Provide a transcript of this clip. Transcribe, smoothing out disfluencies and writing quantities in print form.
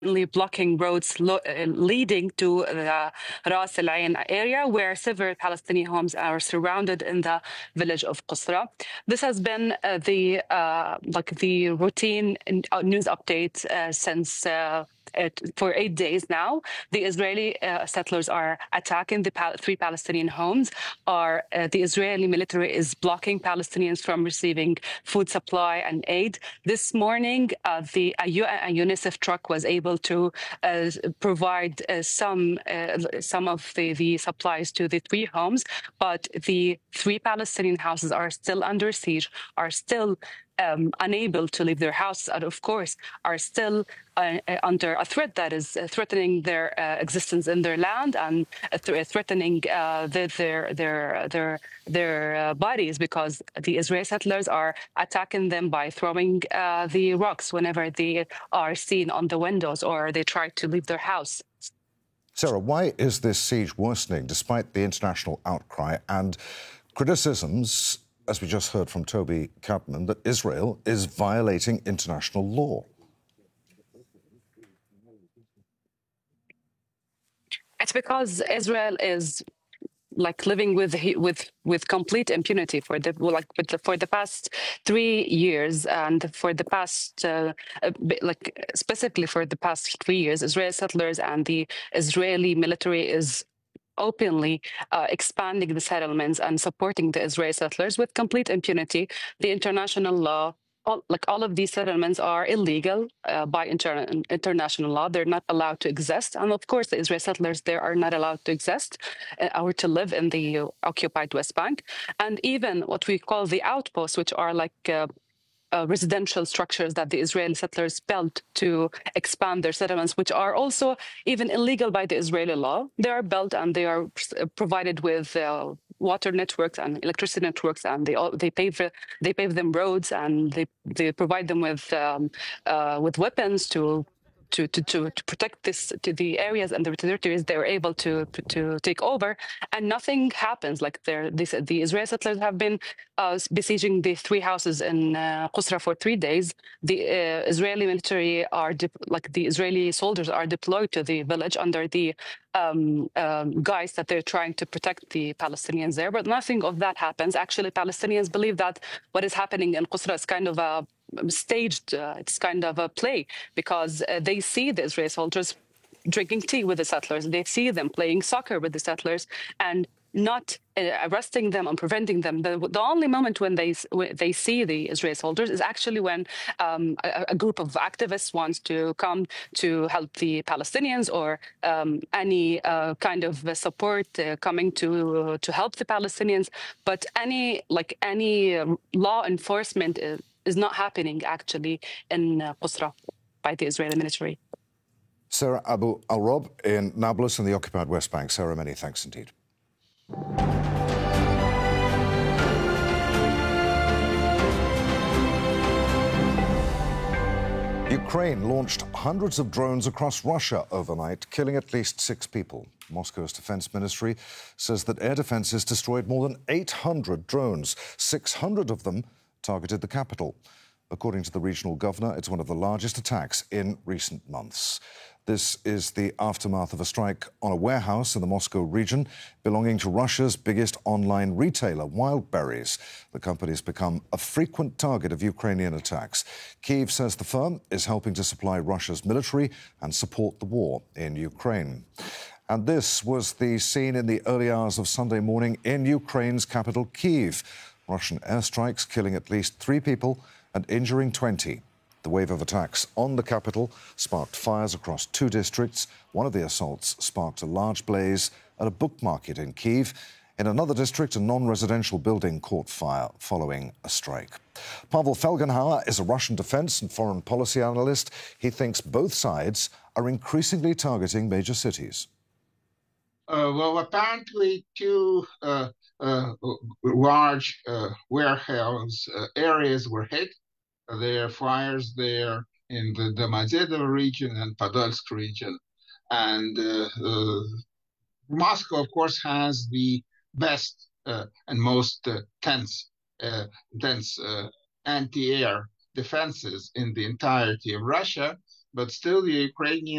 blocking roads leading to the Ras Al Ain area, where several Palestinian homes are surrounded in the village of Qusra. This has been the routine news update since. For 8 days now, the Israeli settlers are attacking the three Palestinian homes. The Israeli military is blocking Palestinians from receiving food supply and aid. This morning, a UNICEF truck was able to provide some of the supplies to the three homes, but the three Palestinian houses are still under siege, are still unable to leave their houses, and of course are still under a threat that is threatening their existence in their land and threatening their bodies, because the Israeli settlers are attacking them by throwing the rocks whenever they are seen on the windows or they try to leave their house. Sarah, why is this siege worsening despite the international outcry and criticisms, as we just heard from Toby Kaplan, that Israel is violating international law? It's because Israel is living with complete impunity for the past 3 years, and for the past specifically for the past 3 years, Israeli settlers and the Israeli military is openly expanding the settlements and supporting the Israeli settlers with complete impunity. The international law, all of these settlements are illegal by international law. They're not allowed to exist. And of course, the Israeli settlers there are not allowed to exist or to live in the occupied West Bank. And even what we call the outposts, which are residential structures that the Israeli settlers built to expand their settlements, which are also even illegal by the Israeli law. They are built and they are provided with water networks and electricity networks, and they pave them roads, and they provide them with weapons to protect the areas and the territories they were able to take over, and nothing happens. The Israeli settlers have been besieging the three houses in Qusra for 3 days. The Israeli military the Israeli soldiers are deployed to the village under the guise that they're trying to protect the Palestinians there, but nothing of that happens. Actually, Palestinians believe that what is happening in Qusra is kind of a staged, it's kind of a play, because they see the Israeli soldiers drinking tea with the settlers. They see them playing soccer with the settlers and not arresting them and preventing them. The only moment when they see the Israeli soldiers is actually when a group of activists wants to come to help the Palestinians, or any kind of support coming to help the Palestinians. But any law enforcement is not happening actually in Qusra by the Israeli military. Sarah Abu Al-Rob in Nablus in the occupied West Bank. Sarah, many thanks indeed. Ukraine launched hundreds of drones across Russia overnight, killing at least 6 people. Moscow's defense ministry says that air defenses destroyed more than 800 drones. 600 of them targeted the capital. According to the regional governor, it's one of the largest attacks in recent months. This is the aftermath of a strike on a warehouse in the Moscow region belonging to Russia's biggest online retailer, Wildberries. The company has become a frequent target of Ukrainian attacks. Kyiv says the firm is helping to supply Russia's military and support the war in Ukraine. And this was the scene in the early hours of Sunday morning in Ukraine's capital, Kyiv. Russian airstrikes killing at least 3 people and injuring 20. The wave of attacks on the capital sparked fires across 2 districts. One of the assaults sparked a large blaze at a book market in Kyiv. In another district, a non-residential building caught fire following a strike. Pavel Felgenhauer is a Russian defense and foreign policy analyst. He thinks both sides are increasingly targeting major cities. Well, apparently 2 large warehouse areas were hit. There are fires there in the Domodedovo region and Podolsk region. And Moscow, of course, has the best and most dense anti-air defenses in the entirety of Russia, but still the Ukrainian